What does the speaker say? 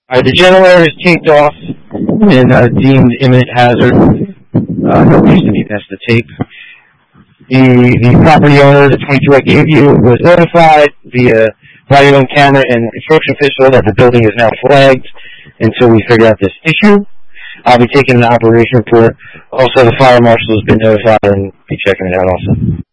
The generator is taped off and deemed imminent hazard. No reason to be past the tape. The property owner, the 22 I gave you, was notified via body-on camera and construction official that the building is now flagged until we figure out this issue. I'll be taking an operation report. Also, the fire marshal has been notified and be checking it out also.